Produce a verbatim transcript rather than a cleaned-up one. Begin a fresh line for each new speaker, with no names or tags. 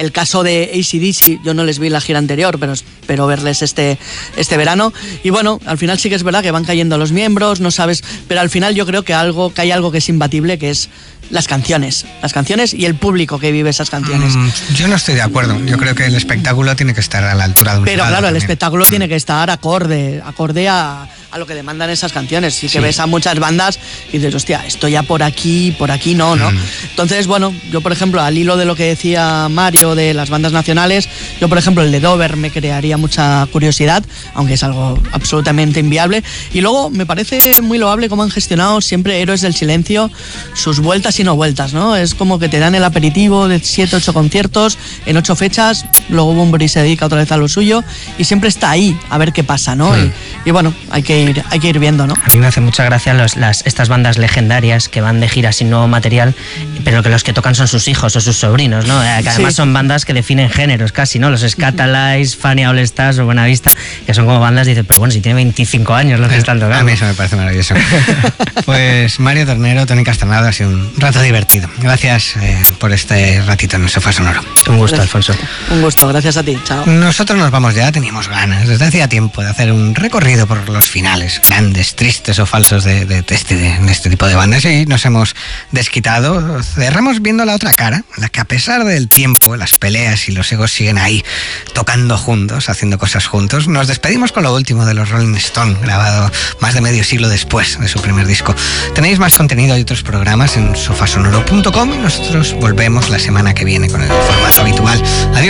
El caso de A C D C, yo no les vi la gira anterior, pero espero verles este, este verano. Y bueno, al final sí que es verdad que van cayendo los miembros, no sabes, pero al final yo creo que, algo, que hay algo que es imbatible, que es las canciones, las canciones y el público que vive esas canciones.
Mm, yo no estoy de acuerdo, yo creo que el espectáculo tiene que estar a la altura de un
Pero claro,
también.
el espectáculo mm. tiene que estar acorde, acorde a, a lo que demandan esas canciones. Sí que sí. ves a muchas bandas y dices, hostia, esto ya por aquí, por aquí no, ¿no? Mm. Entonces, bueno, yo por ejemplo, al hilo de lo que decía Mario de las bandas nacionales, yo por ejemplo el de Dover me crearía mucha curiosidad, aunque es algo absolutamente inviable. Y luego me parece muy loable cómo han gestionado siempre Héroes del Silencio sus vueltas y no vueltas, ¿no? Es como que te dan el aperitivo de siete, ocho conciertos en ocho fechas, luego Bunbury se dedica otra vez a lo suyo y siempre está ahí a ver qué pasa, ¿no? Sí. Y, y bueno, hay que ir, hay que ir viendo, ¿no?
A mí me hace mucha gracia los, las, estas bandas legendarias que van de gira sin nuevo material, pero que los que tocan son sus hijos o sus sobrinos, ¿no? Que además sí. son bandas que definen géneros casi, ¿no? Los Scatalites, Fania All Stars o Buenavista, que son como bandas, dices, pero bueno, si tienen veinticinco años los que están tocando.
A mí eso me parece maravilloso. Pues Mario Tornero, Toni Castanado, ha sido un rato divertido. Gracias eh, por este ratito en el Sofá Sonoro.
Un gusto, gracias. Alfonso.
Un gusto, gracias a ti. Chao.
Nosotros nos vamos ya, teníamos ganas desde hacía tiempo de hacer un recorrido por los finales, grandes, tristes o falsos de, de, de, este, de, de este tipo de bandas, y nos hemos desquitado. Cerramos viendo la otra cara, la que a pesar del tiempo, las peleas y los egos siguen ahí, tocando juntos, haciendo cosas juntos. Nos despedimos con lo último de los Rolling Stones, grabado más de medio siglo después de su primer disco. Tenéis más contenido y otros programas en sofasonoro punto com y nosotros volvemos la semana que viene con el formato habitual. Adiós.